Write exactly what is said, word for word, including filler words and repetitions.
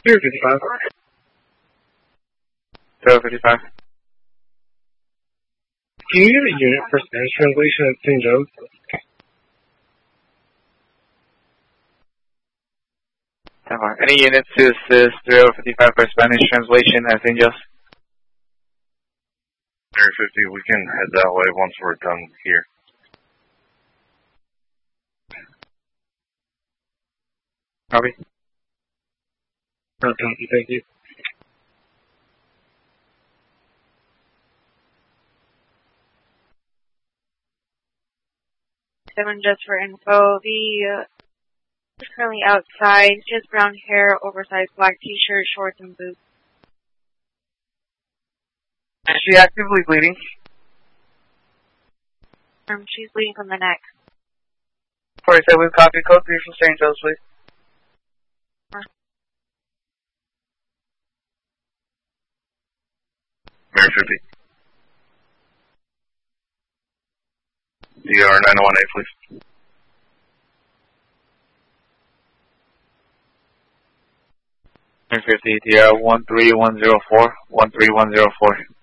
zero fifty-five. zero fifty-five. Can you get a unit for Spanish translation at Saint Joe's? Any units to assist zero fifty-five for Spanish translation at Saint Joe's? zero fifty, we can head that way once we're done here. Copy. Not copy, thank you. Seven, just for info, the uh, is currently outside. She has brown hair, oversized black t-shirt, shorts, and boots. Is she actively bleeding? Um, she's bleeding from the neck. forty-seven, copy code three from Saint Joe's, please. zero fifty. D R nine one eight, please. zero fifty, D R one three one zero four, one three one zero four.